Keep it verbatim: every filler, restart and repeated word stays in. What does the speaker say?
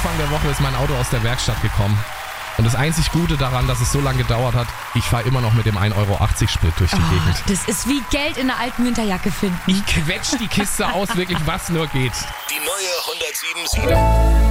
Anfang der Woche ist mein Auto aus der Werkstatt gekommen. Und das einzig Gute daran, dass es so lange gedauert hat, ich fahre immer noch mit dem ein Euro achtzig Sprit durch die Oh, Gegend. das ist wie Geld in einer alten Winterjacke finden. Ich quetsch die Kiste aus, wirklich was nur geht. Die neue hundertsieben Komma sieben.